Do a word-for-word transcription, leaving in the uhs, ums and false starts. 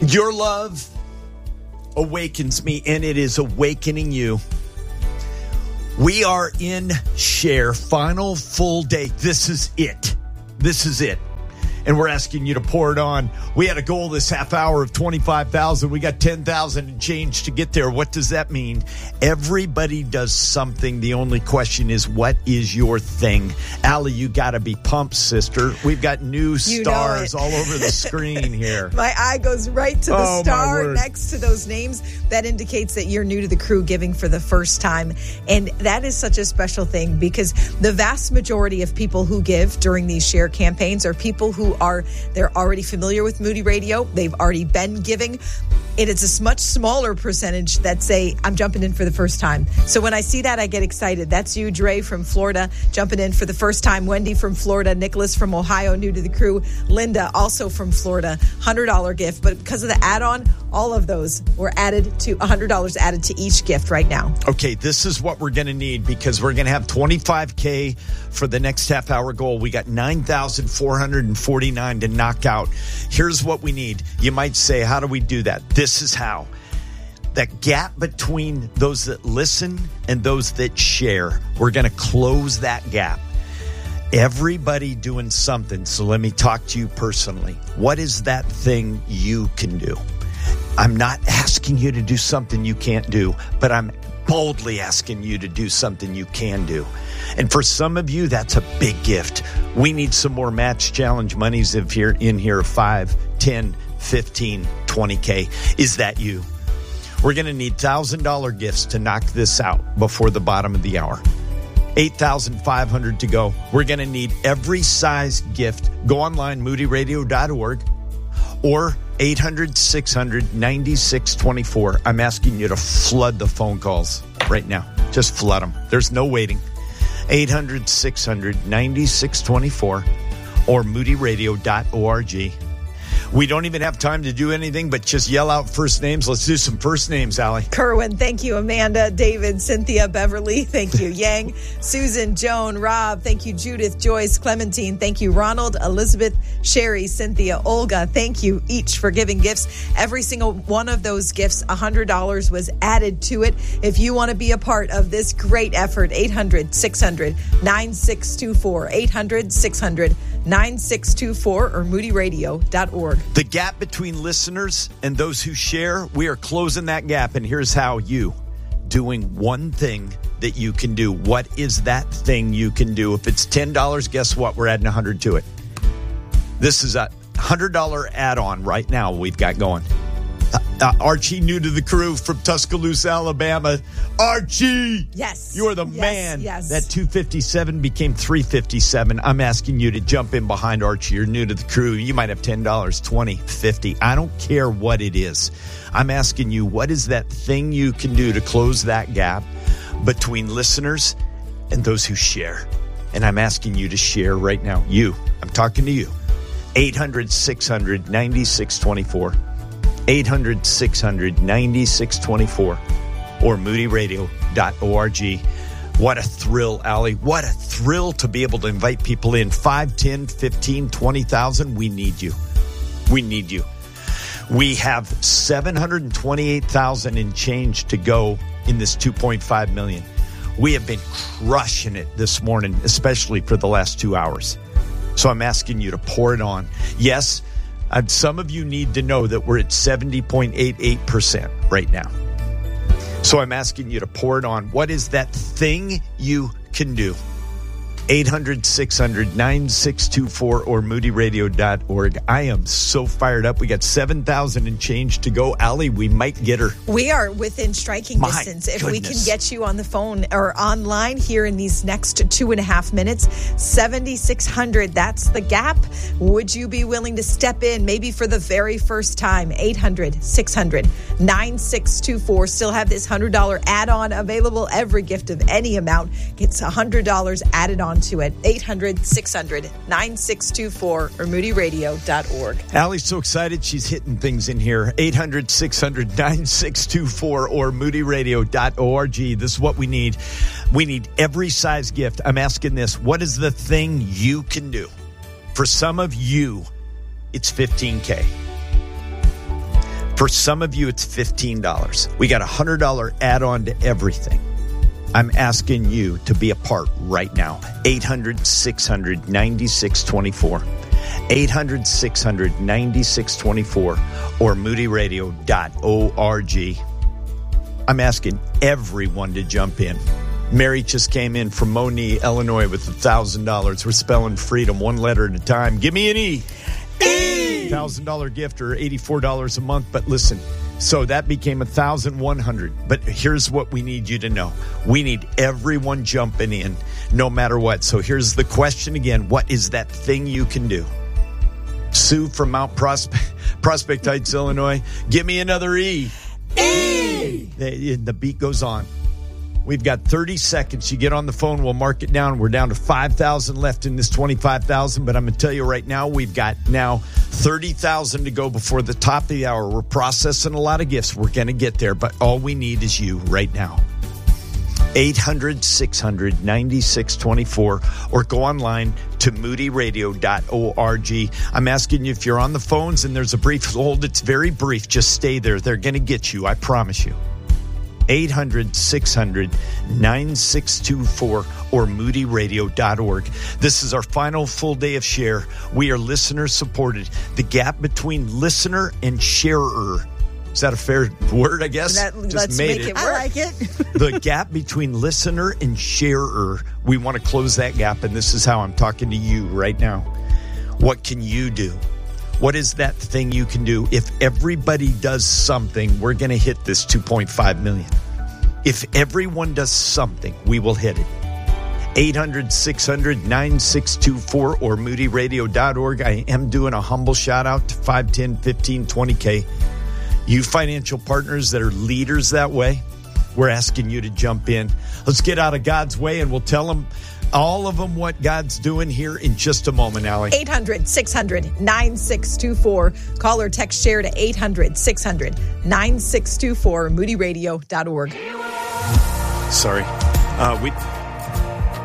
Your love awakens me, and it is awakening you. We are in Share final full day. This is it. This is it. And we're asking you to pour it on. We had a goal this half hour of twenty-five thousand. We got ten thousand and change to get there. What does that mean? Everybody does something. The only question is, what is your thing? Allie, you got to be pumped, sister. We've got new you stars all over the screen here. My eye goes right to the Oh, star next to those names. That indicates that you're new to the crew, giving for the first time. And that is such a special thing, because the vast majority of people who give during these Share campaigns are people who are they're already familiar with Moody Radio. They've already been giving. And it's a much smaller percentage that say, I'm jumping in for the first time. So when I see that, I get excited. That's you, Dre from Florida, jumping in for the first time. Wendy from Florida. Nicholas from Ohio, new to the crew. Linda, also from Florida, one hundred dollars gift. But because of the add-on, all of those were added to one hundred dollars added to each gift right now. Okay, this is what we're going to need, because we're going to have twenty-five K for the next half hour goal. We got nine thousand four hundred forty-nine to knock out. Here's what we need. You might say, how do we do that? This is how. That gap between those that listen and those that share, we're going to close that gap. Everybody doing something. So let me talk to you personally. What is that thing you can do? I'm not asking you to do something you can't do, but I'm boldly asking you to do something you can do. And for some of you, that's a big gift. We need some more match challenge monies if you're in here, five, ten, fifteen, twenty K. Is that you? We're going to need one thousand dollars gifts to knock this out before the bottom of the hour. eight thousand five hundred to go. We're going to need every size gift. Go online, moody radio dot org, or eight hundred, six hundred, ninety-six twenty-four. I'm asking you to flood the phone calls right now. Just flood them. There's no waiting. eight hundred, six hundred, ninety-six twenty-four or moody radio dot org. We don't even have time to do anything but just yell out first names. Let's do some first names, Allie. Kerwin, thank you. Amanda, David, Cynthia, Beverly, thank you. Yang, Susan, Joan, Rob, thank you. Judith, Joyce, Clementine, thank you. Ronald, Elizabeth, Sherry, Cynthia, Olga, thank you each for giving gifts. Every single one of those gifts, one hundred dollars was added to it. If you want to be a part of this great effort, eight hundred, six hundred, nine six two four, eight hundred, six hundred, nine six two four or moody radio dot org. The gap between listeners and those who share, we are closing that gap. And here's how: you doing one thing that you can do. What is that thing you can do? If it's ten dollars, guess what? We're adding one hundred dollars to it. This is a one hundred dollars add-on right now we've got going. Uh, uh, Archie, new to the crew from Tuscaloosa, Alabama. Archie! Yes. You are the yes, man. Yes. That two fifty-seven became three fifty-seven. I'm asking you to jump in behind Archie. You're new to the crew. You might have ten dollars, twenty dollars, fifty dollars. I don't care what it is. I'm asking you, what is that thing you can do to close that gap between listeners and those who share? And I'm asking you to share right now. You. I'm talking to you. eight hundred, six hundred, ninety-six twenty-four. eight hundred, six hundred, ninety-six twenty-four or moody radio dot org. What a thrill, Allie. What a thrill to be able to invite people in. five, ten, fifteen, twenty thousand. We need you. We need you. We have seven hundred twenty-eight thousand in change to go in this two point five million. We have been crushing it this morning, especially for the last two hours. So I'm asking you to pour it on. Yes, Uh, some of you need to know that we're at seventy point eight eight percent right now. So I'm asking you to pour it on. What is that thing you can do? eight hundred, six hundred, nine six two four or moody radio dot org. I am so fired up. We got seven thousand and change to go. Allie, we might get her. We are within striking My distance. If goodness. we can get you on the phone or online here in these next two and a half minutes, seventy-six hundred, that's the gap. Would you be willing to step in maybe for the very first time? eight hundred, six hundred, nine six two four. Still have this one hundred dollars add-on available. Every gift of any amount gets one hundred dollars added on to it. eight hundred, six hundred, nine six two four or moody radio dot org. Allie's so excited she's hitting things in here. eight hundred, six hundred, nine six two four or moody radio dot org. This is what we need. We need every size gift. I'm asking this. What is the thing you can do? For some of you, it's fifteen K. For some of you, it's fifteen dollars. We got a one hundred dollars add-on to everything. I'm asking you to be a part right now. eight hundred, six hundred, ninety-six twenty-four. eight hundred, six hundred, ninety-six twenty-four or moody radio dot org. I'm asking everyone to jump in. Mary just came in from Moni, Illinois with one thousand dollars. We're spelling freedom one letter at a time. Give me an E. E! one thousand dollars gift or eighty-four dollars a month. But listen, so that became one thousand one hundred dollars. But here's what we need you to know. We need everyone jumping in no matter what. So here's the question again. What is that thing you can do? Sue from Mount Prospect, Prospect Heights, Illinois. Give me another E. E! The, the beat goes on. We've got thirty seconds. You get on the phone, we'll mark it down. We're down to five thousand left in this twenty-five thousand, but I'm going to tell you right now, we've got now thirty thousand to go before the top of the hour. We're processing a lot of gifts. We're going to get there, but all we need is you right now. eight hundred, six hundred, ninety-six twenty-four or go online to moody radio dot org. I'm asking you if you're on the phones and there's a brief hold. It's very brief. Just stay there. They're going to get you. I promise you. eight hundred, six hundred, nine six two four or moody radio dot org. This is our final full day of share. We are listener supported. The gap between listener and sharer. Is that a fair word, I guess? That, Just let's made make it. it work. I like it. The gap between listener and sharer. We want to close that gap, and this is how I'm talking to you right now. What can you do? What is that thing you can do? If everybody does something, we're going to hit this two point five million. If everyone does something, we will hit it. eight hundred, six hundred, nine six two four or moody radio dot org. I am doing a humble shout out to five, ten, fifteen, twenty K. You financial partners that are leaders that way, we're asking you to jump in. Let's get out of God's way, and we'll tell them, all of them, what God's doing here in just a moment, Allie. eight hundred, six hundred, nine six two four. Call or text share to eight hundred, six hundred, nine six two four, moody radio dot org. Sorry. Uh, we...